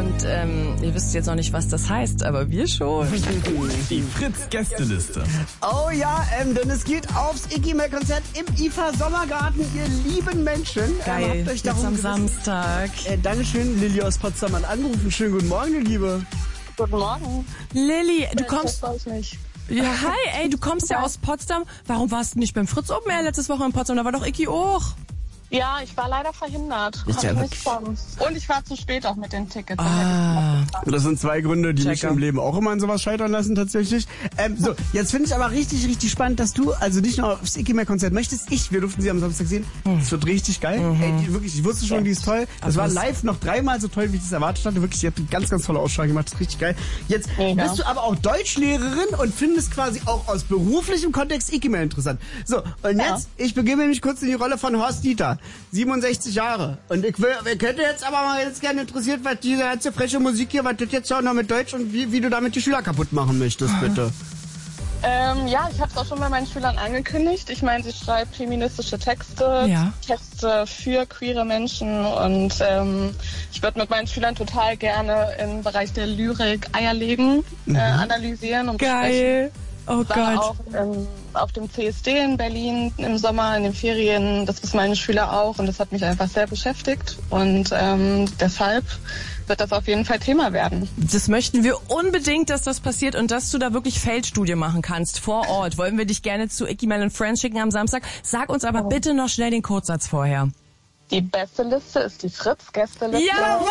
Und ihr wisst jetzt noch nicht, was das heißt, aber wir schon. Die Fritz-Gästeliste. Oh ja, denn es geht aufs Iggy-Mail-Konzert im IFA Sommergarten, ihr lieben Menschen. Geil, Habt euch jetzt darum am gerissen. Samstag. Dankeschön, Lilly aus Potsdam hat angerufen. Schönen guten Morgen, ihr Liebe. Guten Morgen. Lilly, du kommst... Das weiß ich nicht. Ja, hi, ey, du kommst ja aus Potsdam. Warum warst du nicht beim Fritz Open Air letztes Woche in Potsdam? Da war doch Iggy auch. Ja, ich war leider verhindert. Ist Hab ja nicht Chance. Und ich war zu spät auch mit den Tickets. Das sind zwei Gründe, die mich Checker. im Leben auch immer an sowas scheitern lassen, tatsächlich. So, jetzt finde ich aber richtig, richtig spannend, dass du also nicht nur aufs Iggy-Mail-Konzert möchtest. Wir durften sie am Samstag sehen. Das wird richtig geil. Ey, wirklich, ich wusste schon, die ist toll. Das war live noch dreimal so toll, wie ich das erwartet hatte. Wirklich, sie hat eine ganz, ganz tolle Ausstrahlung gemacht. Das ist richtig geil. Jetzt bist du aber auch Deutschlehrerin und findest quasi auch aus beruflichem Kontext Iggy-Mail interessant. So, und jetzt, ich begebe mich kurz in die Rolle von Horst Dieter. 67 Jahre. Und ich hätte jetzt aber mal jetzt gerne interessiert, was diese ganze freche Musik hier, was das jetzt auch noch mit Deutsch und wie du damit die Schüler kaputt machen möchtest, bitte. Ja, ich habe es auch schon bei meinen Schülern angekündigt. Ich meine, sie schreibt feministische Texte, Ja. Texte für queere Menschen und ich würde mit meinen Schülern total gerne im Bereich der Lyrik Eierlegen analysieren und besprechen. Geil. Oh War Gott. auch auf dem CSD in Berlin im Sommer, in den Ferien. Das wissen meine Schüler auch und das hat mich einfach sehr beschäftigt. Und deshalb wird das auf jeden Fall Thema werden. Das möchten wir unbedingt, dass das passiert und dass du da wirklich Feldstudie machen kannst vor Ort. Wollen wir dich gerne zu Iggy Mail Friends schicken am Samstag. Sag uns aber bitte noch schnell den Kurzsatz vorher. Die beste Liste ist die Fritz-Gästeliste. Jawohl!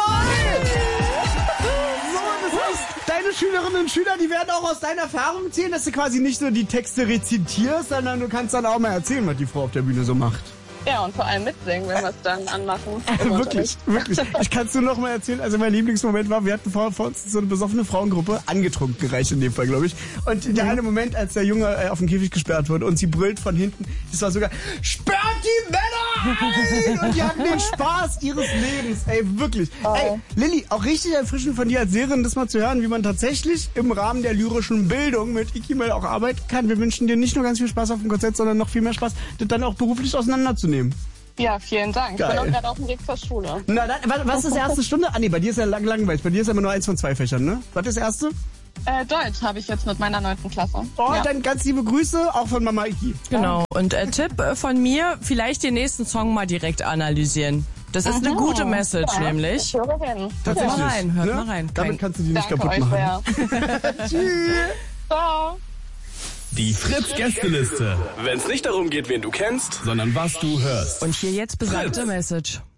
Das heißt, deine Schülerinnen und Schüler, die werden auch aus deiner Erfahrung erzählen, dass du quasi nicht nur die Texte rezitierst, sondern du kannst dann auch mal erzählen, was die Frau auf der Bühne so macht. Ja, und vor allem mitsingen, wenn wir es dann anmachen. Wirklich. Ich kann es nur noch mal erzählen. Also mein Lieblingsmoment war, wir hatten vor uns so eine besoffene Frauengruppe, angetrunken gereicht in dem Fall, glaube ich. Und der eine Moment, als der Junge auf den Käfig gesperrt wurde und sie brüllt von hinten, das war sogar, sperrt die Männer ein! Und die hatten den Spaß ihres Lebens. Ey, wirklich. Ey, Lilly, auch richtig erfrischend von dir als Lehrerin, das mal zu hören, wie man tatsächlich im Rahmen der lyrischen Bildung mit Iggy Mail auch arbeiten kann. Wir wünschen dir nicht nur ganz viel Spaß auf dem Konzert, sondern noch viel mehr Spaß, das dann auch beruflich auseinanderzunehmen. Ja, vielen Dank. Geil. Ich bin auch gerade auf dem Weg zur Schule. Na, dann, was ist die erste Stunde? Ah, nee, bei dir ist ja langweilig. Bei dir ist ja immer nur 1 von 2 Fächern, ne? Was ist das erste? Deutsch habe ich jetzt mit meiner 9. Klasse. Oh, Ja. dann ganz liebe Grüße, auch von Mama Iggy. Genau. Und Tipp von mir, vielleicht den nächsten Song mal direkt analysieren. Das ist eine gute Message, nämlich. Ich höre hin. Tatsächlich. Hört mal rein. Damit kannst du die nicht Danke kaputt euch machen. sehr. Tschüss. Ciao. Die Fritz-Gästeliste. Wenn es nicht darum geht, wen du kennst, sondern was du hörst. Und hier jetzt besagte Message.